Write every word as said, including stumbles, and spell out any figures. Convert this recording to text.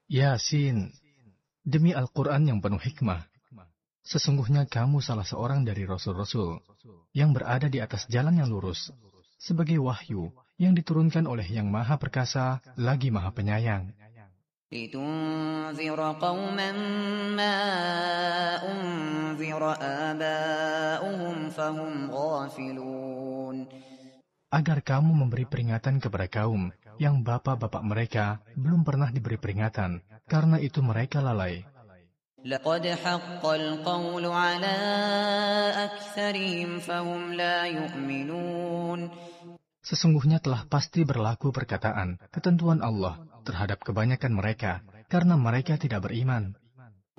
Yasin, demi Al-Quran yang penuh hikmah, sesungguhnya kamu salah seorang dari Rasul-Rasul yang berada di atas jalan yang lurus, sebagai wahyu yang diturunkan oleh Yang Maha Perkasa lagi Maha Penyayang. لِتُنذِرَ قَوْمًا مَّا أُنذِرَ آبَاؤُهُمْ فَهُمْ غَافِلُونَ. Agar kamu memberi peringatan kepada kaum yang bapak-bapak mereka belum pernah diberi peringatan, karena itu mereka lalai. لَقَدْ حَقَّ الْقَوْلُ عَلَىٰ أَكْثَرِهِمْ فَهُمْ لَا يُؤْمِنُونَ. Sesungguhnya telah pasti berlaku perkataan, ketentuan Allah terhadap kebanyakan mereka, karena mereka tidak beriman.